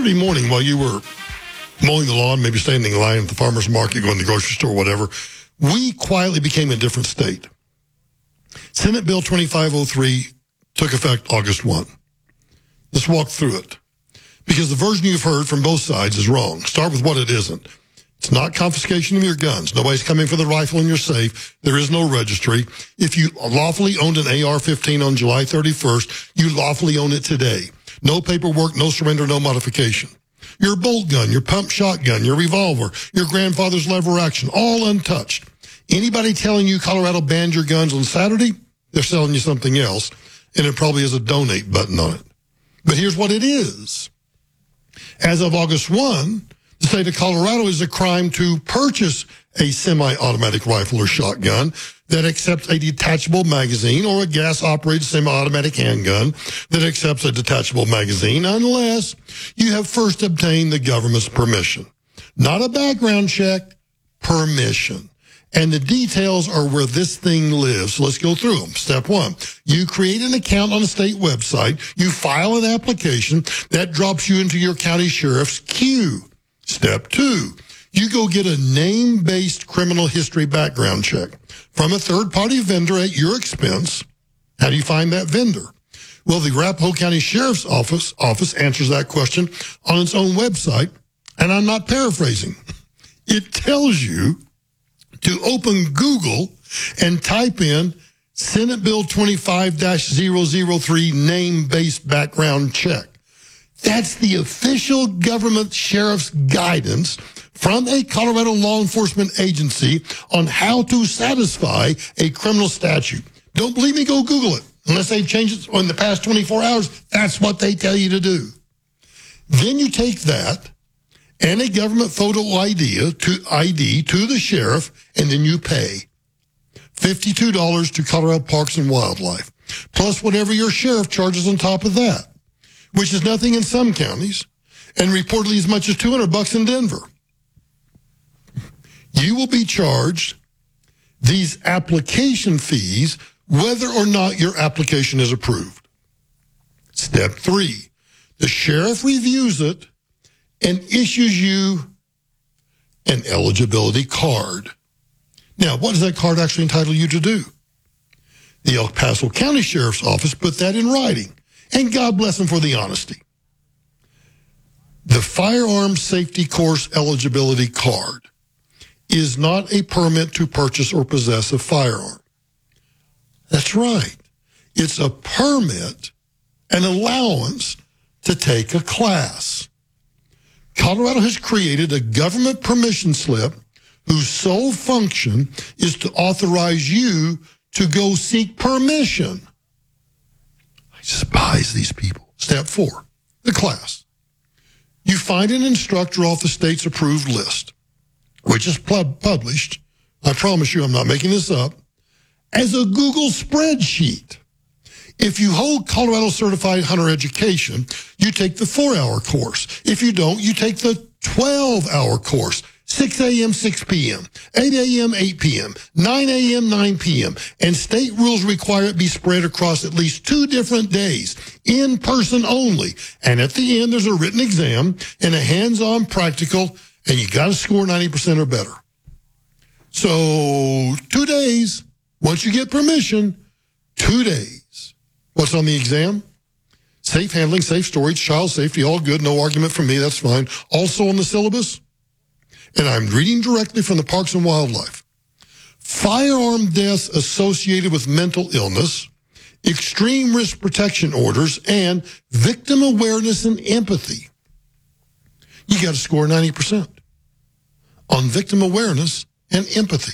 Saturday morning while you were mowing the lawn, maybe standing in line at the farmer's market, going to the grocery store, whatever, we quietly became a different state. Senate Bill 2503 took effect August 1. Let's walk through it. Because the version you've heard from both sides is wrong. Start with what it isn't. It's not confiscation of your guns. Nobody's coming for the rifle in your safe. There is no registry. If you lawfully owned an AR-15 on July 31st, you lawfully own it today. No paperwork, no surrender, no modification. Your bolt gun, your pump shotgun, your revolver, your grandfather's lever action, all untouched. Anybody telling you Colorado banned your guns on Saturday, they're selling you something else, and it probably has a donate button on it. But here's what it is. As of August 1, the state of Colorado is a crime to purchase a semi-automatic rifle or shotgun that accepts a detachable magazine or a gas-operated semi-automatic handgun that accepts a detachable magazine unless you have first obtained the government's permission. Not a background check, permission. And the details are where this thing lives. So let's go through them. Step 1, you create an account on a state website. You file an application that drops you into your county sheriff's queue. Step 2, you go get a name-based criminal history background check from a third-party vendor at your expense. How do you find that vendor? Well, the Arapahoe County Sheriff's Office answers that question on its own website, and I'm not paraphrasing. It tells you to open Google and type in Senate Bill 25-003 name-based background check. That's the official government sheriff's guidance from a Colorado law enforcement agency on how to satisfy a criminal statute. Don't believe me? Go Google it. Unless they've changed it in the past 24 hours, that's what they tell you to do. Then you take that and a government photo ID to the sheriff, and then you pay $52 to Colorado Parks and Wildlife, plus whatever your sheriff charges on top of that, which is nothing in some counties, and reportedly as much as $200 in Denver. You will be charged these application fees whether or not your application is approved. Step 3, the sheriff reviews it and issues you an eligibility card. Now, what does that card actually entitle you to do? The El Paso County Sheriff's Office put that in writing, and God bless them for the honesty. The Firearm Safety Course Eligibility Card is not a permit to purchase or possess a firearm. That's right. It's a permit, an allowance to take a class. Colorado has created a government permission slip whose sole function is to authorize you to go seek permission. I despise these people. Step 4, the class. You find an instructor off the state's approved list, which is published, I promise you I'm not making this up, as a Google spreadsheet. If you hold Colorado Certified Hunter Education, you take the 4-hour course. If you don't, you take the 12-hour course, 6 a.m., 6 p.m., 8 a.m., 8 p.m., 9 a.m., 9 p.m. And state rules require it be spread across at least 2 different days, in person only. And at the end, there's a written exam and a hands-on practical, and you got to score 90% or better. So 2 days, once you get permission, 2 days. What's on the exam? Safe handling, safe storage, child safety, all good, no argument from me, that's fine. Also on the syllabus, and I'm reading directly from the Parks and Wildlife, firearm deaths associated with mental illness, extreme risk protection orders, and victim awareness and empathy. You got to score 90% on victim awareness and empathy.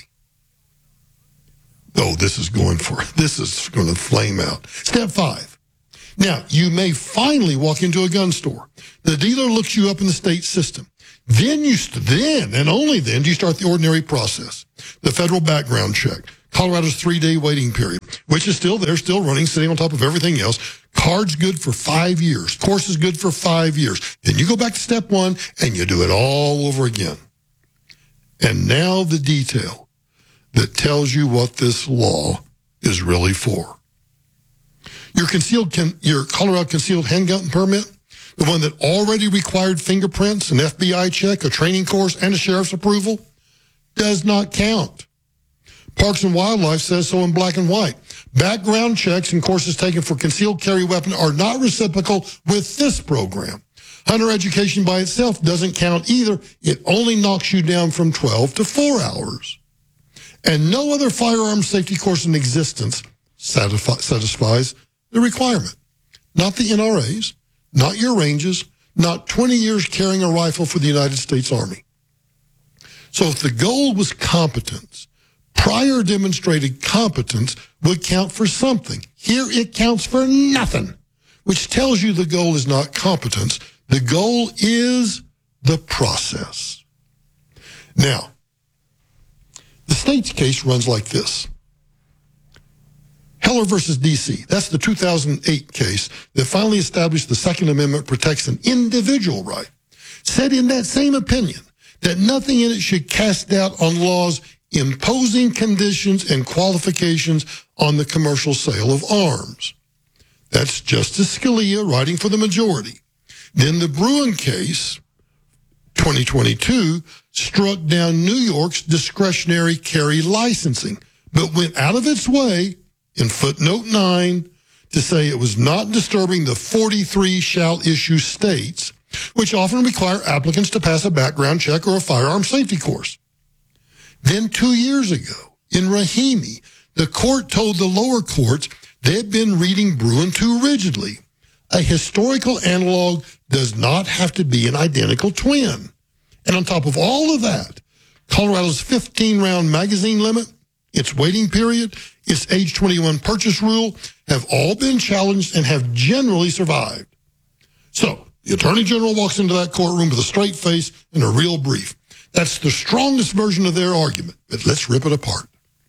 Oh, this is going to flame out. Step 5. Now, you may finally walk into a gun store. The dealer looks you up in the state system. Then and only then do you start the ordinary process. The federal background check, Colorado's 3-day waiting period, which is still there, still running, sitting on top of everything else. Card's good for 5 years. Course is good for 5 years. Then you go back to step 1 and you do it all over again. And now the detail that tells you what this law is really for. Your Colorado concealed handgun permit, the one that already required fingerprints, an FBI check, a training course, and a sheriff's approval, does not count. Parks and Wildlife says so in black and white. Background checks and courses taken for concealed carry weapon are not reciprocal with this program. Hunter education by itself doesn't count either. It only knocks you down from 12 to 4 hours. And no other firearm safety course in existence satisfies the requirement. Not the NRAs, not your ranges, not 20 years carrying a rifle for the United States Army. So if the goal was competence, prior demonstrated competence would count for something. Here it counts for nothing, which tells you the goal is not competence. The goal is the process. Now, the state's case runs like this. Heller versus D.C., that's the 2008 case that finally established the Second Amendment protects an individual right, said in that same opinion that nothing in it should cast doubt on laws imposing conditions and qualifications on the commercial sale of arms. That's Justice Scalia writing for the majority. Then the Bruen case, 2022, struck down New York's discretionary carry licensing, but went out of its way in footnote 9 to say it was not disturbing the 43 shall issue states, which often require applicants to pass a background check or a firearm safety course. Then 2 years ago, in Rahimi, the court told the lower courts they had been reading Bruen too rigidly. A historical analog does not have to be an identical twin. And on top of all of that, Colorado's 15-round magazine limit, its waiting period, its age 21 purchase rule have all been challenged and have generally survived. So the Attorney General walks into that courtroom with a straight face and a real brief. That's the strongest version of their argument, but let's rip it apart.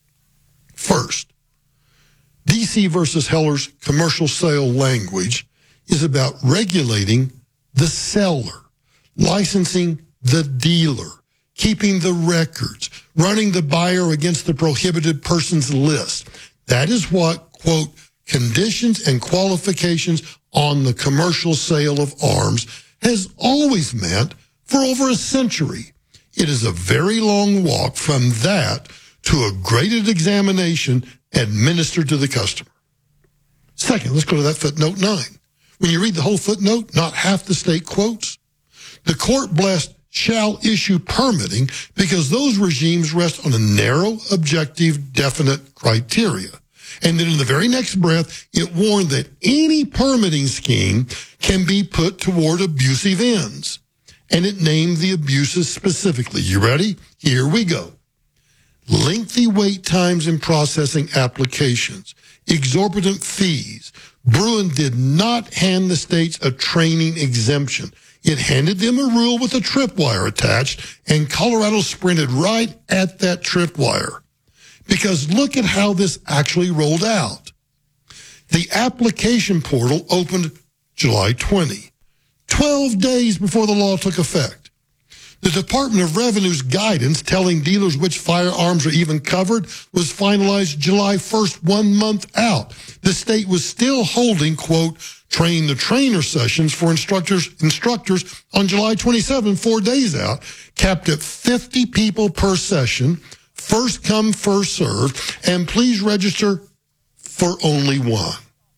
First, D.C. versus Heller's commercial sale language is about regulating the seller, licensing the dealer, keeping the records, running the buyer against the prohibited persons list. That is what, quote, conditions and qualifications on the commercial sale of arms has always meant for over a century. It is a very long walk from that to a graded examination administered to the customer. Second, let's go to that footnote 9. When you read the whole footnote, not half the state quotes, the court blessed shall issue permitting because those regimes rest on a narrow, objective, definite criteria. And then in the very next breath, it warned that any permitting scheme can be put toward abusive ends. And it named the abuses specifically. You ready? Here we go. Lengthy wait times in processing applications, exorbitant fees. Bruen did not hand the states a training exemption. It handed them a rule with a tripwire attached, and Colorado sprinted right at that tripwire. Because look at how this actually rolled out. The application portal opened July 20, 12 days before the law took effect. The Department of Revenue's guidance telling dealers which firearms are even covered was finalized July 1st, 1 month out. The state was still holding, quote, train the trainer sessions for instructors on July 27, 4 days out, capped at 50 people per session, first come, first served, and please register for only one.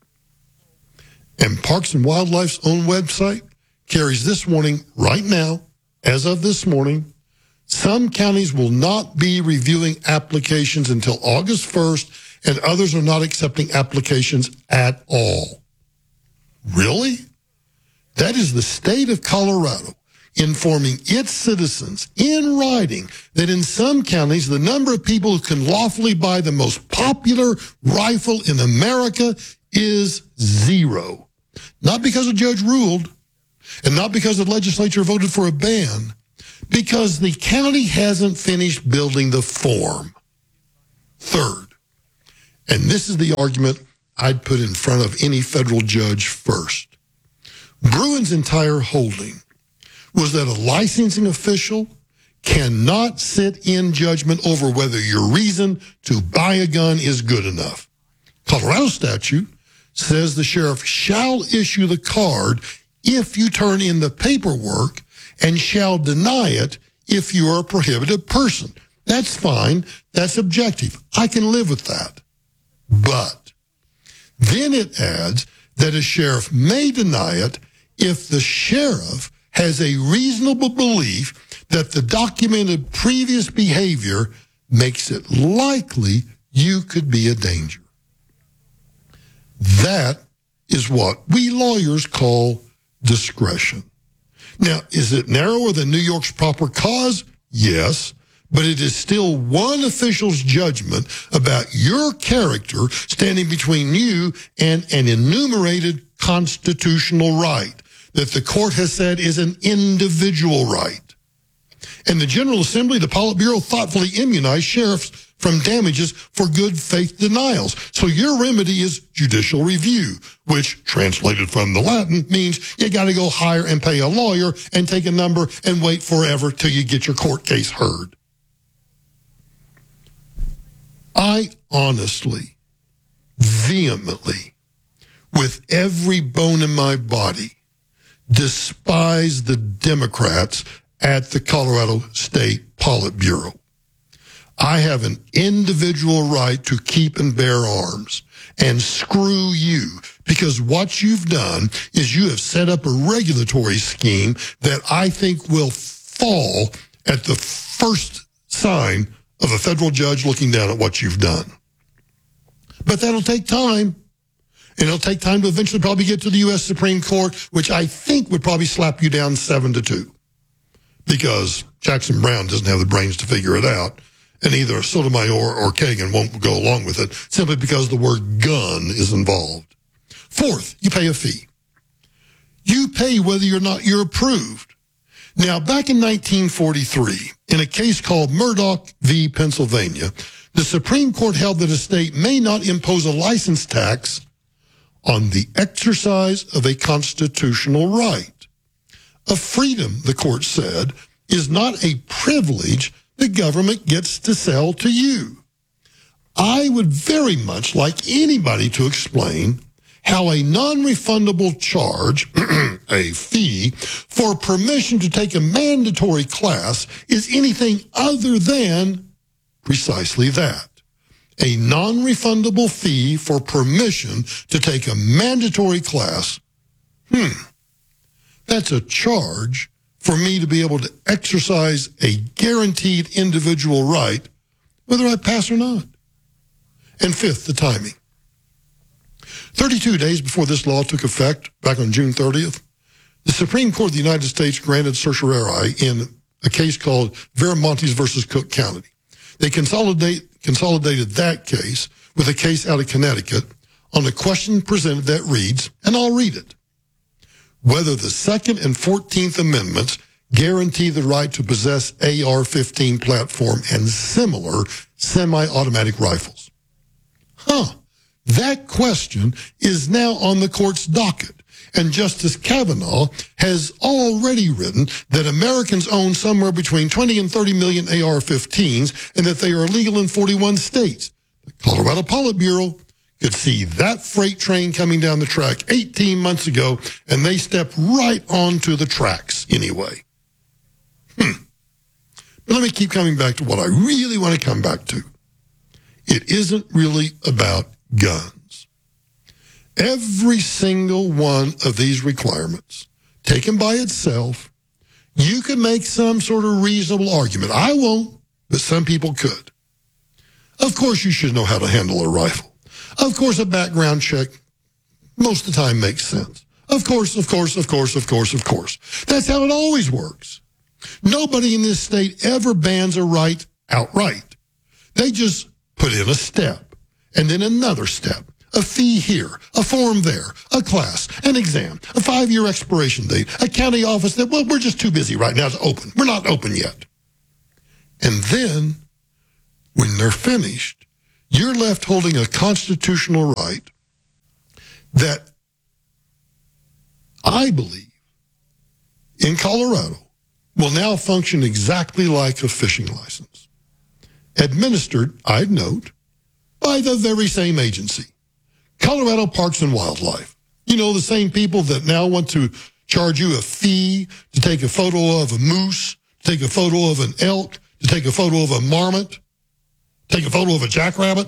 And Parks and Wildlife's own website carries this warning right now, as of this morning. Some counties will not be reviewing applications until August 1st, and others are not accepting applications at all. Really? That is the state of Colorado informing its citizens in writing that in some counties, the number of people who can lawfully buy the most popular rifle in America is 0. Not because a judge ruled, and not because the legislature voted for a ban, because the county hasn't finished building the form. Third, and this is the argument I'd put in front of any federal judge first. Bruen's entire holding was that a licensing official cannot sit in judgment over whether your reason to buy a gun is good enough. Colorado statute says the sheriff shall issue the card if you turn in the paperwork and shall deny it if you are a prohibited person. That's fine. That's objective. I can live with that. But then it adds that a sheriff may deny it if the sheriff has a reasonable belief that the documented previous behavior makes it likely you could be a danger. That is what we lawyers call discretion. Now, is it narrower than New York's proper cause? Yes, but it is still one official's judgment about your character standing between you and an enumerated constitutional right that the court has said is an individual right. And the General Assembly, the Politburo, thoughtfully immunized sheriffs from damages for good faith denials. So your remedy is judicial review, which translated from the Latin means you got to go hire and pay a lawyer and take a number and wait forever till you get your court case heard. I honestly, vehemently, with every bone in my body, despise the Democrats at the Colorado State Politburo. I have an individual right to keep and bear arms, and screw you, because what you've done is you have set up a regulatory scheme that I think will fall at the first sign of a federal judge looking down at what you've done. But that'll take time. And it'll take time to eventually probably get to the U.S. Supreme Court, which I think would probably slap you down 7-2. Because Jackson Brown doesn't have the brains to figure it out. And either Sotomayor or Kagan won't go along with it simply because the word gun is involved. Fourth, you pay a fee. You pay whether or not you're approved. Now, back in 1943, in a case called Murdoch v. Pennsylvania, the Supreme Court held that a state may not impose a license tax on the exercise of a constitutional right. A freedom, the court said, is not a privilege the government gets to sell to you. I would very much like anybody to explain how a non-refundable charge, a fee, for permission to take a mandatory class is anything other than precisely that. A non-refundable fee for permission to take a mandatory class. That's a charge for me to be able to exercise a guaranteed individual right, whether I pass or not. And fifth, the timing. 32 days before this law took effect, back on June 30th, the Supreme Court of the United States granted certiorari in a case called Viramontes versus Cook County. They consolidated that case with a case out of Connecticut on a question presented that reads, and I'll read it, whether the Second and 14th Amendments guarantee the right to possess AR-15 platform and similar semi-automatic rifles. That question is now on the court's docket, and Justice Kavanaugh has already written that Americans own somewhere between 20 and 30 million AR-15s and that they are illegal in 41 states. The Colorado Politburo could see that freight train coming down the track 18 months ago, and they stepped right onto the tracks anyway. But let me keep coming back to what I really want to come back to. It isn't really about guns. Every single one of these requirements, taken by itself, you can make some sort of reasonable argument. I won't, but some people could. Of course, you should know how to handle a rifle. Of course, a background check most of the time makes sense. Of course. That's how it always works. Nobody in this state ever bans a right outright. They just put in a step, and then another step, a fee here, a form there, a class, an exam, a 5-year expiration date, a county office that, well, we're just too busy right now to open. We're not open yet. And then, when they're finished, you're left holding a constitutional right that I believe in Colorado will now function exactly like a fishing license. Administered, I'd note, by the very same agency, Colorado Parks and Wildlife. You know, the same people that now want to charge you a fee to take a photo of a moose, to take a photo of an elk, to take a photo of a marmot, take a photo of a jackrabbit?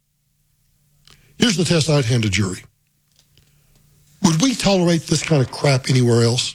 Here's the test I'd hand a jury. Would we tolerate this kind of crap anywhere else?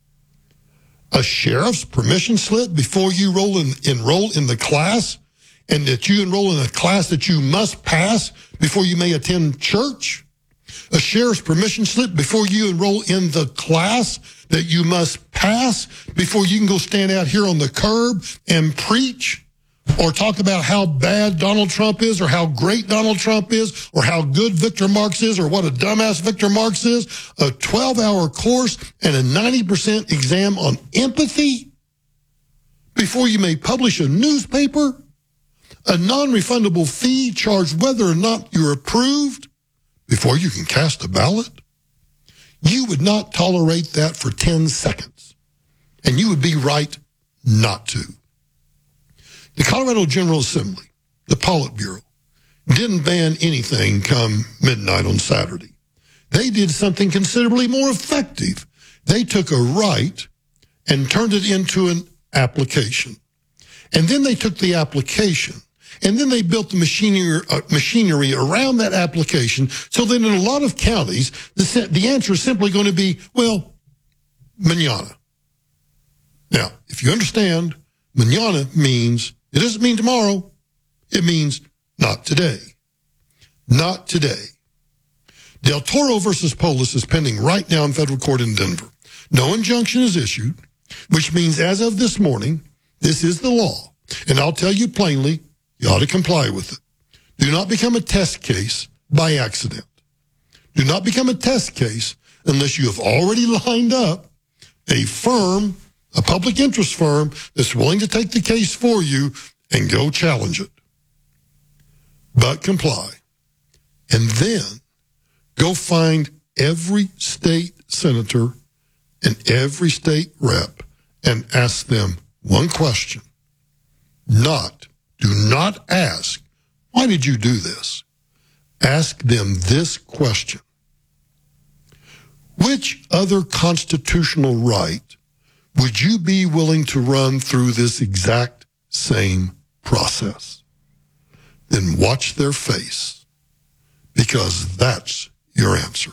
A sheriff's permission slip before you enroll in the class, and that you enroll in a class that you must pass before you may attend church? A sheriff's permission slip before you enroll in the class that you must pass before you can go stand out here on the curb and preach? Or talk about how bad Donald Trump is, or how great Donald Trump is, or how good Victor Marx is, or what a dumbass Victor Marx is? A 12-hour course and a 90% exam on empathy before you may publish a newspaper? A non-refundable fee charged whether or not you're approved before you can cast a ballot? You would not tolerate that for 10 seconds. And you would be right not to. The Colorado General Assembly, the Politburo, didn't ban anything come midnight on Saturday. They did something considerably more effective. They took a right and turned it into an application. And then they took the application, and then they built the machinery around that application, so that in a lot of counties, the answer is simply going to be, well, mañana. Now, if you understand, mañana means, it doesn't mean tomorrow. It means not today. Not today. Del Toro versus Polis is pending right now in federal court in Denver. No injunction is issued, which means as of this morning, this is the law. And I'll tell you plainly, you ought to comply with it. Do not become a test case by accident. Do not become a test case unless you have already lined up a firm, a public interest firm that's willing to take the case for you and go challenge it. But comply. And then go find every state senator and every state rep and ask them one question. Do not ask, why did you do this? Ask them this question. Which other constitutional right would you be willing to run through this exact same process? Then watch their face, because that's your answer.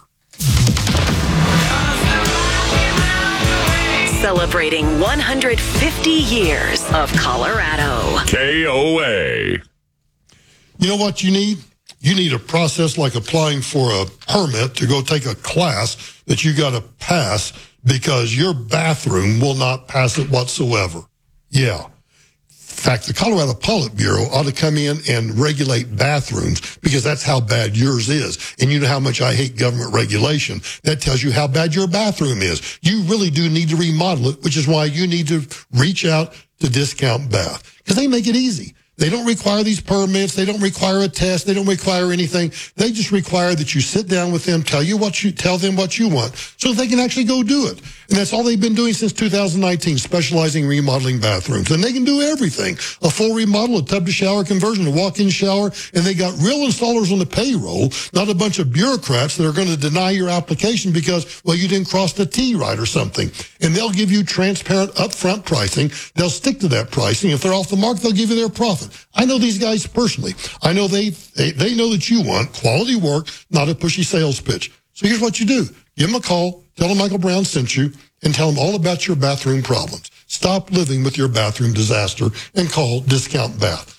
Celebrating 150 years of Colorado. KOA. You know what you need? You need a process like applying for a permit to go take a class that you got to pass because your bathroom will not pass it whatsoever. Yeah. In fact, the Colorado Politburo ought to come in and regulate bathrooms because that's how bad yours is. And you know how much I hate government regulation. That tells you how bad your bathroom is. You really do need to remodel it, which is why you need to reach out to Discount Bath because they make it easy. They don't require these permits. They don't require a test. They don't require anything. They just require that you sit down with them, tell them what you want so they can actually go do it. And that's all they've been doing since 2019, specializing in remodeling bathrooms. And they can do everything. A full remodel, a tub to shower conversion, a walk-in shower. And they got real installers on the payroll, not a bunch of bureaucrats that are going to deny your application because, well, you didn't cross the T right or something. And they'll give you transparent upfront pricing. They'll stick to that pricing. If they're off the mark, they'll give you their profit. I know these guys personally. I know they know that you want quality work, not a pushy sales pitch. So here's what you do. Give them a call, tell them Michael Brown sent you, and tell them all about your bathroom problems. Stop living with your bathroom disaster and call Discount Bath.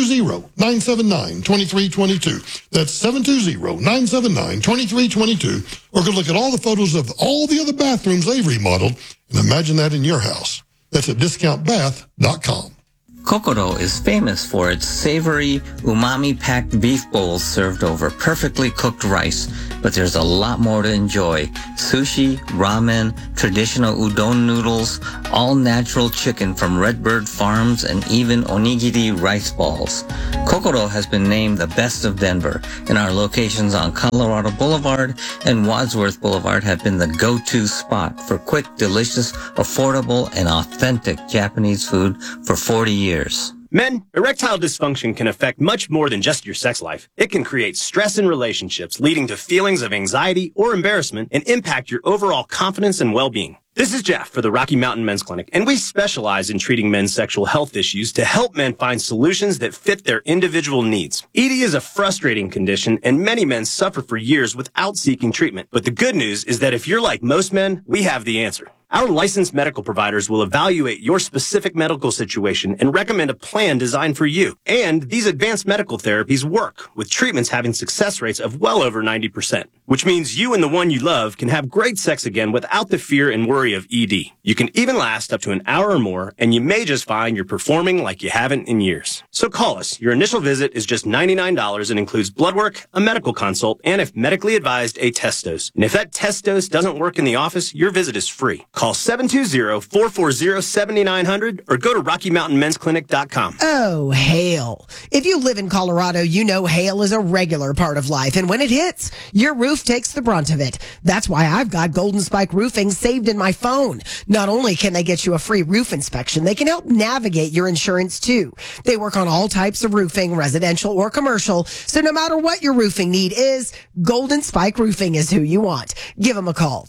720-979-2322. That's 720-979-2322. Or go look at all the photos of all the other bathrooms they've remodeled and imagine that in your house. That's at discountbath.com. Kokoro is famous for its savory, umami-packed beef bowls served over perfectly cooked rice, but there's a lot more to enjoy. Sushi, ramen, traditional udon noodles, all-natural chicken from Redbird Farms, and even onigiri rice balls. Kokoro has been named the best of Denver, and our locations on Colorado Boulevard and Wadsworth Boulevard have been the go-to spot for quick, delicious, affordable, and authentic Japanese food for 40 years. Men, erectile dysfunction can affect much more than just your sex life. It can create stress in relationships, leading to feelings of anxiety or embarrassment, and impact your overall confidence and well-being. This is Jeff for the Rocky Mountain Men's Clinic, and we specialize in treating men's sexual health issues to help men find solutions that fit their individual needs. ED is a frustrating condition, and many men suffer for years without seeking treatment. But the good news is that if you're like most men, we have the answer. Our licensed medical providers will evaluate your specific medical situation and recommend a plan designed for you. And these advanced medical therapies work, with treatments having success rates of well over 90%, which means you and the one you love can have great sex again without the fear and worry of ED. You can even last up to an hour or more, and you may just find you're performing like you haven't in years. So call us. Your initial visit is just $99 and includes blood work, a medical consult, and if medically advised, a test dose. And if that test dose doesn't work in the office, your visit is free. Call 720-440-7900 or go to RockyMountainMen'sClinic.com. Oh, hail. If you live in Colorado, you know hail is a regular part of life. And when it hits, your roof takes the brunt of it. That's why I've got Golden Spike Roofing saved in my phone. Not only can they get you a free roof inspection, they can help navigate your insurance too. They work on all types of roofing, residential or commercial. So no matter what your roofing need is, Golden Spike Roofing is who you want. Give them a call,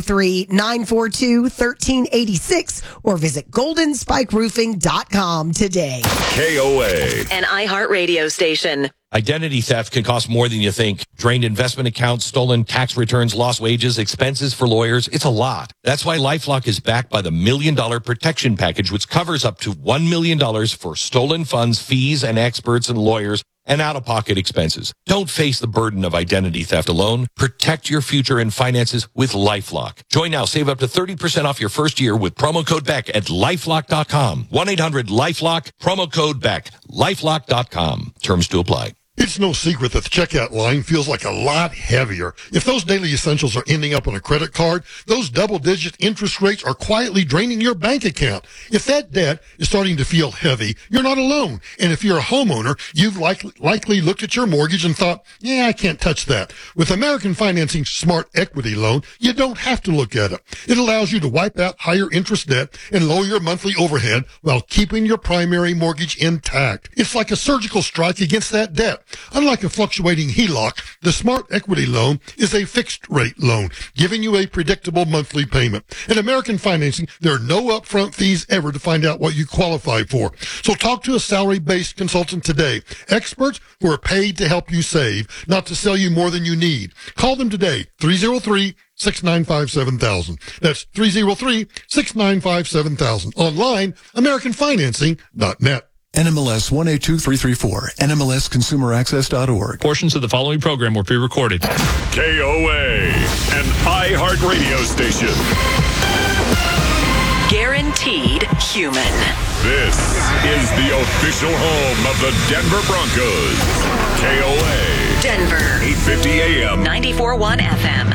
303-942-1386 or visit goldenspikeroofing.com today. KOA. An iHeartRadio station. Identity theft can cost more than you think. Drained investment accounts, stolen tax returns, lost wages, expenses for lawyers. It's a lot. That's why LifeLock is backed by the $1 Million Protection Package, which covers up to $1 million for stolen funds, fees, and experts and lawyers and out-of-pocket expenses. Don't face the burden of identity theft alone. Protect your future and finances with LifeLock. Join now. Save up to 30% off your first year with promo code BECK at LifeLock.com. 1-800-LifeLock, promo code BECK. LifeLock.com. Terms to apply. It's no secret that the checkout line feels like a lot heavier. If those daily essentials are ending up on a credit card, those double-digit interest rates are quietly draining your bank account. If that debt is starting to feel heavy, you're not alone. And if you're a homeowner, you've likely looked at your mortgage and thought, yeah, I can't touch that. With American Financing Smart Equity Loan, you don't have to look at it. It allows you to wipe out higher interest debt and lower your monthly overhead while keeping your primary mortgage intact. It's like a surgical strike against that debt. Unlike a fluctuating HELOC, the Smart Equity Loan is a fixed-rate loan, giving you a predictable monthly payment. In American Financing, there are no upfront fees ever to find out what you qualify for. So talk to a salary-based consultant today. Experts who are paid to help you save, not to sell you more than you need. Call them today, 303-695-7000. That's 303-695-7000. Online, AmericanFinancing.net. NMLS 182334, NMLSConsumerAccess.org. Portions of the following program were pre-recorded. KOA, an iHeartRadio station. Guaranteed human. This is the official home of the Denver Broncos. KOA. Denver. 850 AM. 94.1 FM.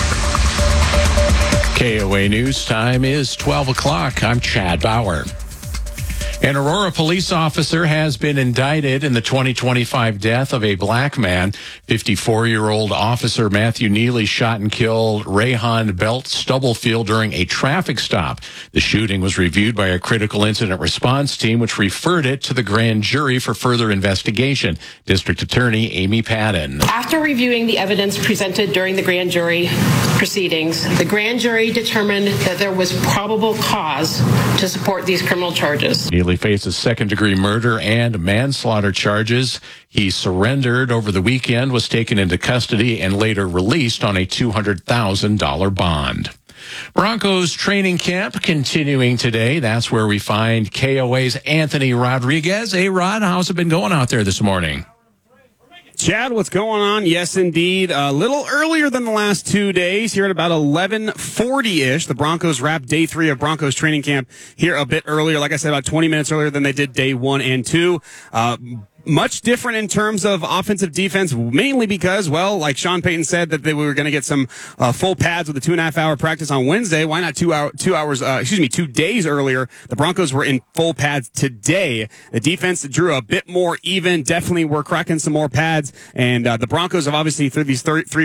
KOA News time is 12 o'clock. I'm Chad Bauer. An Aurora police officer has been indicted in the 2025 death of a black man. 54-year-old officer Matthew Neely shot and killed Rayhan Belt Stubblefield during a traffic stop. The shooting was reviewed by a critical incident response team, which referred it to the grand jury for further investigation. District Attorney Amy Padden. After reviewing the evidence presented during the grand jury proceedings, the grand jury determined that there was probable cause to support these criminal charges. Neely faces second-degree murder and manslaughter charges. He surrendered over the weekend, was taken into custody, and later released on a $200,000 bond. Broncos training camp continuing today. That's where we find KOA's Anthony Rodriguez. Hey, Rod, how's it been going out there this morning? Chad, what's going on? Yes, indeed. A little earlier than the last 2 days, here at about 11:40-ish. The Broncos wrapped day 3 of Broncos training camp here a bit earlier. Like I said, about 20 minutes earlier than they did day 1 and 2. Much different in terms of offensive defense, mainly because, well, like Sean Payton said, that we were going to get some full pads with a 2.5-hour practice on Wednesday. Why not 2 days earlier? The Broncos were in full pads today. The defense drew a bit more even. Definitely were cracking some more pads. And the Broncos have obviously, through these three